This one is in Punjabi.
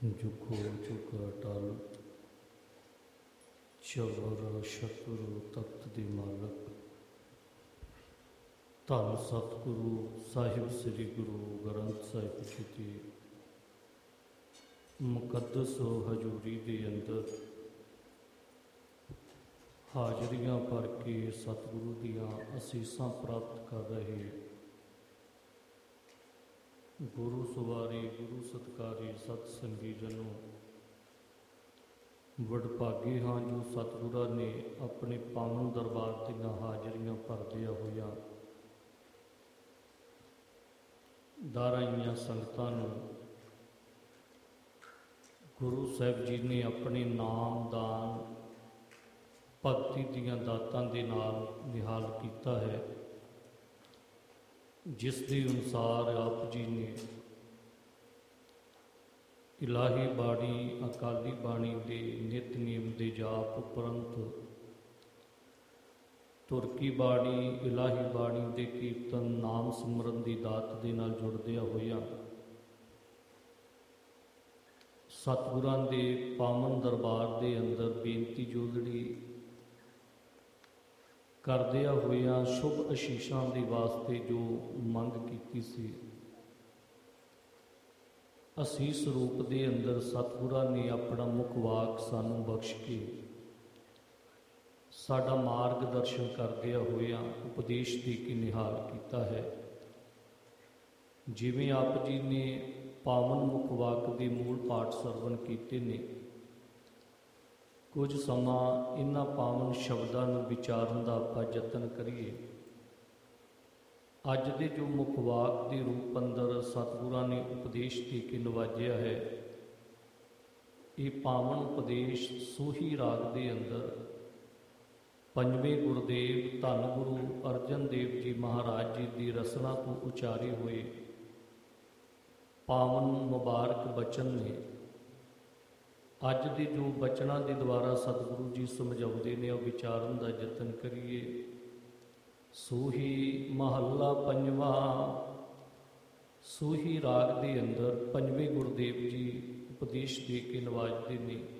ਜੁਗੋ ਜੁਗ ਅਟਲ ਚਵਰ ਸ਼ਤੁਰ ਤਖਤ ਦੇ ਮਾਲਕ ਧੰਨ ਸਤਿਗੁਰੂ ਸਾਹਿਬ ਸ੍ਰੀ ਗੁਰੂ ਗ੍ਰੰਥ ਸਾਹਿਬ ਜੀ ਦੀ ਮੁਕੱਦਸ ਹਜ਼ੂਰੀ ਦੇ ਅੰਦਰ ਹਾਜ਼ਰੀਆਂ ਭਰ ਕੇ ਸਤਿਗੁਰੂ ਦੀਆਂ ਅਸੀਸਾਂ ਪ੍ਰਾਪਤ ਕਰ ਰਹੇ ਗੁਰੂ ਸਵਾਰੀ ਗੁਰੂ ਸਤਿਕਾਰੀ ਸਤ ਸੰਗੀ ਜਨੋ, ਵਡਭਾਗੇ ਹਾਂ ਜੋ ਸਤਿਗੁਰਾਂ ਨੇ ਆਪਣੇ ਪਾਵਨ ਦਰਬਾਰ ਦੀਆਂ ਹਾਜ਼ਰੀਆਂ ਭਰਦਿਆਂ ਹੋਇਆਂ ਦਰ ਆਈਆਂ ਸੰਗਤਾਂ ਨੂੰ ਗੁਰੂ ਸਾਹਿਬ ਜੀ ਨੇ ਆਪਣੇ ਨਾਮ ਦਾਨ ਭਗਤੀ ਦੀਆਂ ਦਾਤਾਂ ਦੇ ਨਾਲ ਨਿਹਾਲ ਕੀਤਾ ਹੈ, ਜਿਸ ਦੇ ਅਨੁਸਾਰ ਆਪ ਜੀ ਨੇ ਇਲਾਹੀ ਬਾਣੀ ਅਕਾਲੀ ਬਾਣੀ ਦੇ ਨਿਤਨੇਮ ਦੇ ਜਾਪ ਉਪਰੰਤ ਤੁਰਕੀ ਬਾਣੀ ਇਲਾਹੀ ਬਾਣੀ ਦੇ ਕੀਰਤਨ ਨਾਮ ਸਿਮਰਨ ਦੀ ਦਾਤ ਦੇ ਨਾਲ ਜੁੜਦਿਆਂ ਹੋਇਆਂ ਸਤਿਗੁਰਾਂ ਦੇ ਪਾਵਨ ਦਰਬਾਰ ਦੇ ਅੰਦਰ ਬੇਨਤੀ ਜੋਦੜੀ ਕਰਦਿਆਂ ਹੋਇਆਂ ਸ਼ੁਭ ਅਸ਼ੀਸ਼ਾਂ ਦੇ ਵਾਸਤੇ ਜੋ ਮੰਗ ਕੀਤੀ ਸੀ, ਅਸੀਸ ਰੂਪ ਦੇ ਅੰਦਰ ਸਤਿਗੁਰਾਂ ਨੇ ਆਪਣਾ ਮੁਖ ਵਾਕ ਸਾਨੂੰ ਬਖਸ਼ ਕੇ ਸਾਡਾ ਮਾਰਗ ਦਰਸ਼ਨ ਕਰਦਿਆਂ ਹੋਇਆਂ ਉਪਦੇਸ਼ ਦੇ ਕੇ ਨਿਹਾਲ ਕੀਤਾ ਹੈ। ਜਿਵੇਂ ਆਪ ਜੀ ਨੇ ਪਾਵਨ ਮੁਖ ਵਾਕ ਦੇ ਮੂਲ ਪਾਠ ਸਰਵਣ ਕੀਤੇ ਨੇ, ਕੁਝ ਸਮਾਂ ਇਹਨਾਂ ਪਾਵਨ ਸ਼ਬਦਾਂ ਨੂੰ ਵਿਚਾਰਨ ਦਾ ਆਪਾਂ ਯਤਨ ਕਰੀਏ। ਅੱਜ ਦੇ ਜੋ ਮੁਖ ਵਾਕ ਦੇ ਰੂਪ ਅੰਦਰ ਸਤਿਗੁਰਾਂ ਨੇ ਉਪਦੇਸ਼ ਦੇ ਕੇ ਨਵਾਜਿਆ ਹੈ, ਇਹ ਪਾਵਨ ਉਪਦੇਸ਼ ਸੋਹੀ ਰਾਗ ਦੇ ਅੰਦਰ ਪੰਜਵੇਂ ਗੁਰਦੇਵ ਧੰਨ ਗੁਰੂ ਅਰਜਨ ਦੇਵ ਜੀ ਮਹਾਰਾਜ ਜੀ ਦੀ ਰਸਨਾ ਤੋਂ ਉਚਾਰੇ ਹੋਏ ਪਾਵਨ ਮੁਬਾਰਕ ਬਚਨ ਨੇ। ਅੱਜ ਦੇ ਜੋ ਬਚਨਾਂ ਦੇ ਦੁਆਰਾ ਸਤਿਗੁਰੂ ਜੀ ਸਮਝਾਉਂਦੇ ਨੇ, ਉਹ ਵਿਚਾਰਨ ਦਾ ਯਤਨ ਕਰੀਏ। ਸੋਹੀ ਮਹੱਲਾ ਪੰਜਵਾਂ, ਸੋਹੀ ਰਾਗ ਦੇ ਅੰਦਰ ਪੰਜਵੇਂ ਗੁਰਦੇਵ ਜੀ ਉਪਦੇਸ਼ ਦੇ ਕੇ ਨਵਾਜਦੇ ਨੇ।